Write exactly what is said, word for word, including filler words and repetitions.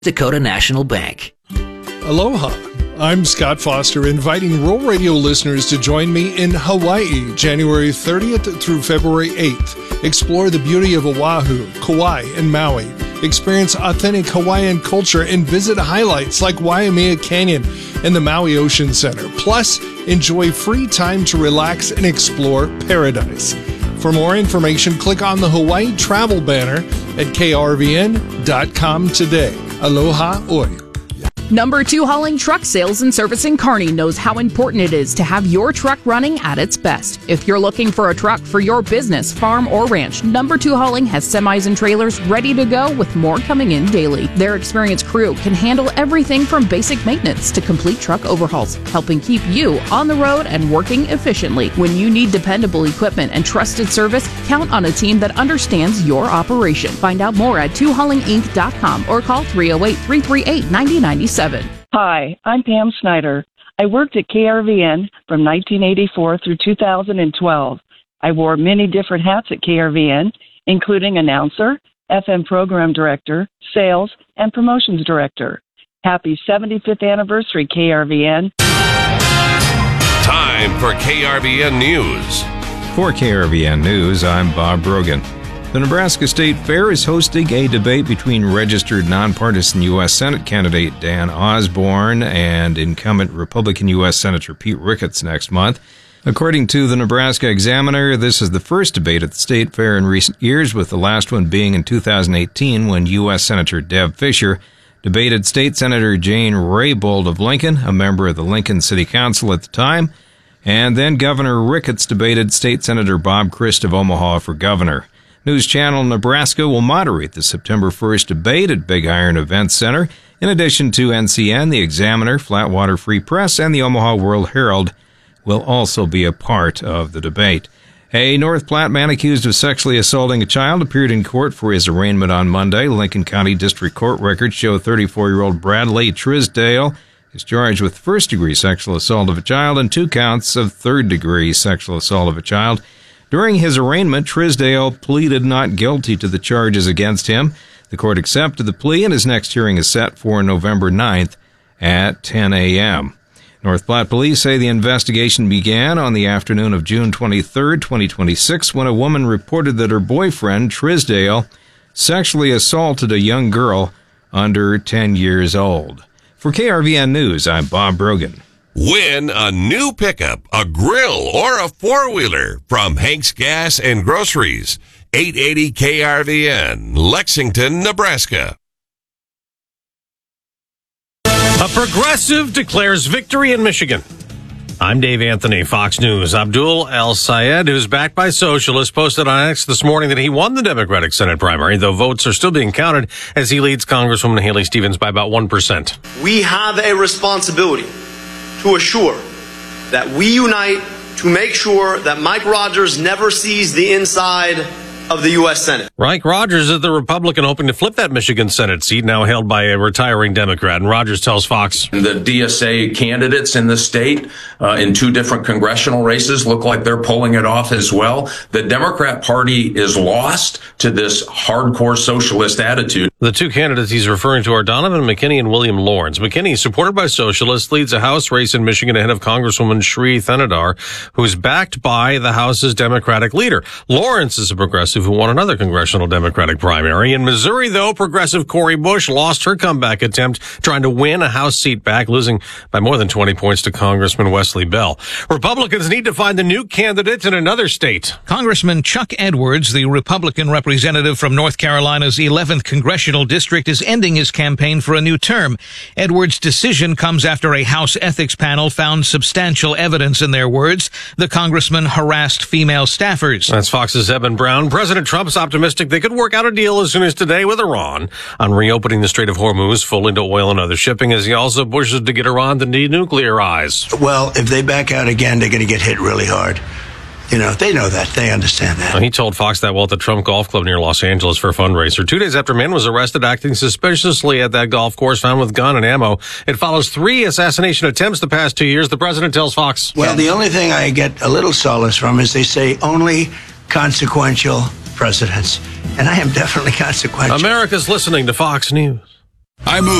Dakota National Bank. Aloha. I'm Scott Foster, inviting Rural Radio listeners to join me in Hawaii, January thirtieth through February eighth. Explore the beauty of Oahu, Kauai, and Maui. Experience authentic Hawaiian culture and visit highlights like Waimea Canyon and the Maui Ocean Center. Plus, enjoy free time to relax and explore paradise. For more information, click on the Hawaii travel banner at K R V N dot com today. Aloha oi. Number two Hauling Truck Sales and Servicing Kearney knows how important it is to have your truck running at its best. If you're looking for a truck for your business, farm, or ranch, Number two Hauling has semis and trailers ready to go with more coming in daily. Their experienced crew can handle everything from basic maintenance to complete truck overhauls, helping keep you on the road and working efficiently. When you need dependable equipment and trusted service, count on a team that understands your operation. Find out more at two hauling inc dot com or call three oh eight, three three eight, nine oh nine seven. Hi, I'm Pam Snyder. I worked at K R V N from nineteen eighty-four through two thousand twelve. I wore many different hats at K R V N, including announcer, F M program director, sales, and promotions director. Happy seventy-fifth anniversary, K R V N. Time for K R V N News. For K R V N News, I'm Bob Brogan. The Nebraska State Fair is hosting a debate between registered nonpartisan U S Senate candidate Dan Osborne and incumbent Republican U S Senator Pete Ricketts next month. According to the Nebraska Examiner, this is the first debate at the State Fair in recent years, with the last one being in two thousand eighteen when U S Senator Deb Fischer debated State Senator Jane Raybould of Lincoln, a member of the Lincoln City Council at the time, and then Governor Ricketts debated State Senator Bob Christ of Omaha for governor. News Channel Nebraska will moderate the September first debate at Big Iron Events Center. In addition to N C N, the Examiner, Flatwater Free Press, and the Omaha World Herald will also be a part of the debate. A North Platte man accused of sexually assaulting a child appeared in court for his arraignment on Monday. Lincoln County District Court records show thirty-four-year-old Bradley Trisdale is charged with first-degree sexual assault of a child and two counts of third-degree sexual assault of a child. During his arraignment, Trisdale pleaded not guilty to the charges against him. The court accepted the plea, and his next hearing is set for November ninth at ten a.m. North Platte police say the investigation began on the afternoon of June twenty-third, twenty twenty-six, when a woman reported that her boyfriend, Trisdale, sexually assaulted a young girl under ten years old. For K R V N News, I'm Bob Brogan. Win a new pickup, a grill, or a four-wheeler from Hank's Gas and Groceries. eight eighty K R V N, Lexington, Nebraska. A progressive declares victory in Michigan. I'm Dave Anthony, Fox News. Abdul El-Sayed, who's backed by socialists, posted on X this morning that he won the Democratic Senate primary, though votes are still being counted as he leads Congresswoman Haley Stevens by about one percent. We have a responsibility to assure that we unite to make sure that Mike Rogers never sees the inside of the U S Senate. Mike Rogers is the Republican hoping to flip that Michigan Senate seat, now held by a retiring Democrat. And Rogers tells Fox. The D S A candidates in the state uh, in two different congressional races look like they're pulling it off as well. The Democrat Party is lost to this hardcore socialist attitude. The two candidates he's referring to are Donovan McKinney and William Lawrence. McKinney, supported by socialists, leads a House race in Michigan ahead of Congresswoman Sri Thenadar, who's backed by the House's Democratic leader. Lawrence is a progressive who won another congressional Democratic primary. In Missouri, though, progressive Cori Bush lost her comeback attempt trying to win a House seat back, losing by more than twenty points to Congressman Wesley Bell. Republicans need to find a new candidate in another state. Congressman Chuck Edwards, the Republican representative from North Carolina's eleventh Congressional District, is ending his campaign for a new term. Edwards' decision comes after a House ethics panel found substantial evidence, in their words, the congressman harassed female staffers. That's Fox's Eben Brown. President Trump's optimistic they could work out a deal as soon as today with Iran on reopening the Strait of Hormuz fully to oil and other shipping, as he also pushes to get Iran to denuclearize. Well, if they back out again, they're going to get hit really hard. You know, they know that. They understand that. Well, he told Fox that while at the Trump Golf Club near Los Angeles for a fundraiser. Two days after a man was arrested acting suspiciously at that golf course, found with gun and ammo. It follows three assassination attempts the past two years. The president tells Fox. Well, the only thing I get a little solace from is they say only consequential presidents. And I am definitely consequential. America's listening to Fox News. I moved.